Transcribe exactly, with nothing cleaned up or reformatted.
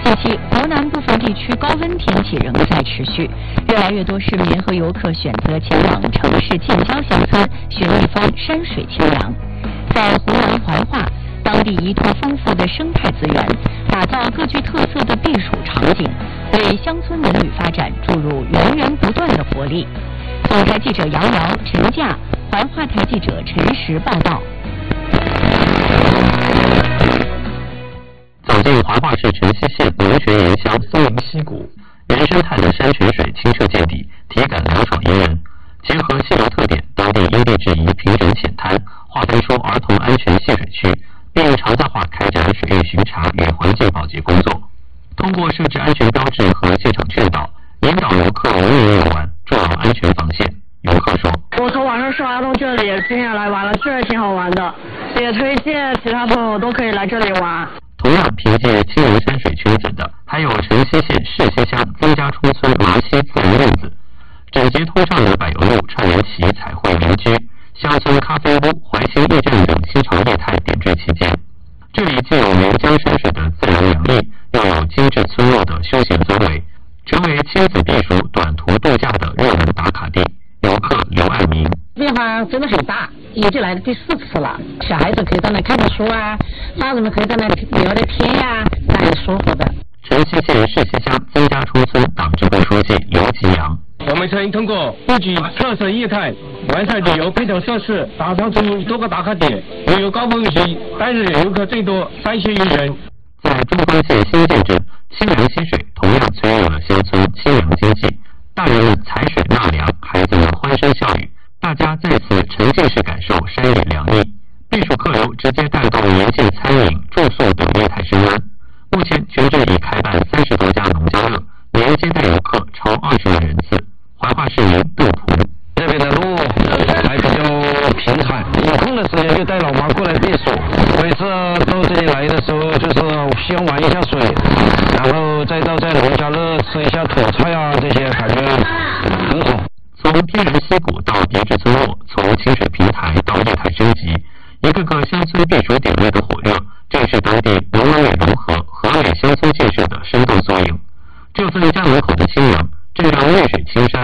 近期，湖南部分地区高温天气仍在持续，越来越多市民和游客选择前往城市近郊乡村寻一番山水清凉。在湖南怀化，当地依托丰富的生态资源，打造各具特色的避暑场景，为乡村文旅发展注入源源不断的活力。总台记者杨瑶、陈佳，怀化台记者陈实报道。 走进怀化市城西县龙泉岩乡松林溪谷，原生态的山泉水清澈见底，体感凉爽宜人。结合溪流特点，当地因地制宜平整浅滩，划分出儿童安全戏水区，并常态化开展水域巡查与环境保洁工作。通过设置安全标志和现场劝导，引导游客文明游玩，做好安全防线。游客说：“ 我从网上刷到这里，今天来玩了，确实挺好玩的，也推荐其他朋友都可以来这里玩。” 同样凭借青龙山水圈子的，还有城西县市西乡曾家冲村麻溪自然院子，整洁通畅的柏油路串联起彩绘民居、乡村咖啡屋、怀新驿站等新潮业态点缀其间。这里既有岷江山水的自然凉意，又有精致村落的休闲氛围，成为亲子避暑、短途度假的热门打卡地。游客刘爱民： 变化真的很大，已经来了第四次了。小孩子可以在那看看书啊，大人们可以在那里聊聊天呀、啊，那很舒服的。 城西县市西乡曾家冲村党支部书记刘吉阳： 我们曾通过布局特色业态、完善旅游配套设施，打造出多个打卡点，旅游高峰期单日游客最多三千余人。 在中丰县新建镇，清凉溪水同样催入了乡村清凉经济。大人们采水纳凉，孩子们欢声笑语，大家再次沉浸式感受山野凉意。避暑客流直接带动沿线餐饮、住宿等业态升温。目前全镇已开办三十多家农家乐，年接待游客超二十万人次。怀化市民杜普： 这边的路还比较平坦，有空的时间就带老妈过来避暑。每次到这里来的时候，就是先玩一下水，然后再到在农家乐吃一下土菜啊，这些感觉很好。 从天然溪谷到别致村落，从清水平台到业态升级，一个个乡村避暑点位的火热，正是当地农文旅融合、和美乡村建设的生动缩影。这份家门口的清凉，正让绿水青山